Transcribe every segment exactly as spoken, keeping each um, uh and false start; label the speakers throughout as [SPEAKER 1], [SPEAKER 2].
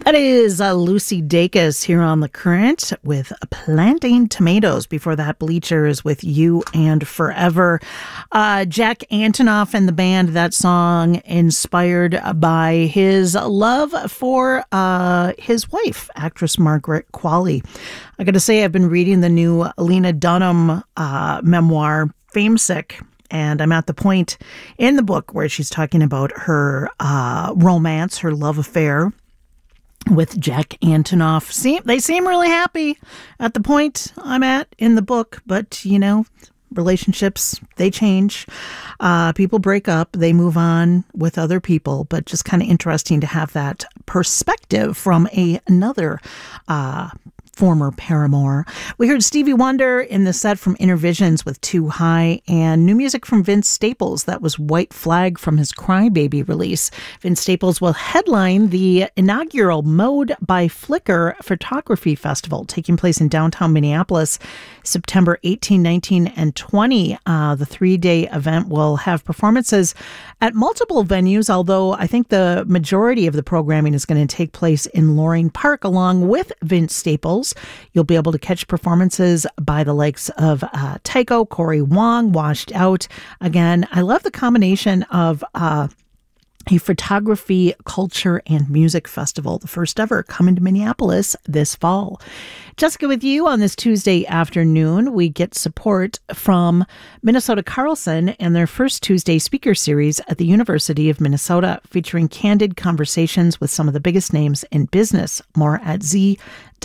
[SPEAKER 1] That is uh, Lucy Dacus here on The Current with Planting Tomatoes. Before that, Bleachers with You and Forever. Uh, Jack Antonoff and the band, that song inspired by his love for uh, his wife, actress Margaret Qualley. I got to say, I've been reading the new Lena Dunham uh, memoir, Famesick. And I'm at the point in the book where she's talking about her uh, romance, her love affair with Jack Antonoff. Seem, they seem really happy at the point I'm at in the book, but, you know, relationships, they change. Uh, people break up, they move on with other people, but just kind of interesting to have that perspective from a, another uh former paramour. We heard Stevie Wonder in the set from Intervisions with Too High, and new music from Vince Staples. That was White Flag from his Crybaby release. Vince Staples will headline the inaugural Mode by Flickr Photography Festival taking place in downtown Minneapolis, September eighteenth, nineteenth, and twentieth. Uh, the three-day event will have performances at multiple venues, although I think the majority of the programming is going to take place in Loring Park along with Vince Staples. You'll be able to catch performances by the likes of uh, Tycho, Corey Wong, Washed Out. Again, I love the combination of uh, a photography, culture, and music festival, the first ever, coming to Minneapolis this fall. Jessica with you on this Tuesday afternoon. We get support from Minnesota Carlson and their first Tuesday speaker series at the University of Minnesota, featuring candid conversations with some of the biggest names in business. More at z.umn.edu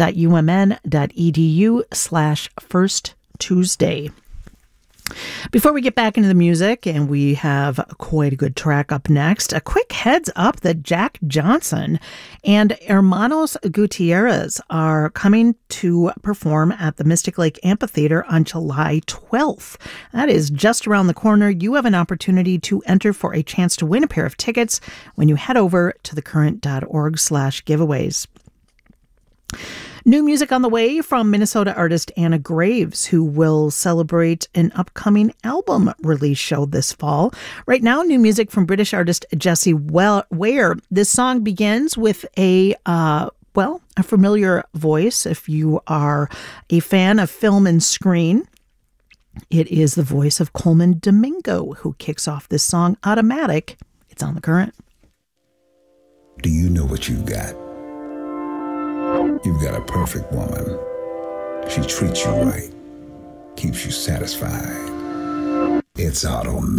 [SPEAKER 1] slash first Tuesday. Before we get back into the music, and we have quite a good track up next, a quick heads up that Jack Johnson and Hermanos Gutierrez are coming to perform at the Mystic Lake Amphitheater on July twelfth. That is just around the corner. You have an opportunity to enter for a chance to win a pair of tickets when you head over to thecurrent.org slash giveaways. New music on the way from Minnesota artist Anna Graves, who will celebrate an upcoming album release show this fall. Right now, new music from British artist Jessie Ware. This song begins with a, uh, well, a familiar voice if you are a fan of film and screen. It is the voice of Coleman Domingo who kicks off this song, Automatic. It's on The Current.
[SPEAKER 2] Do you know what you've got? You've got a perfect woman. She treats you right, keeps you satisfied. It's automatic.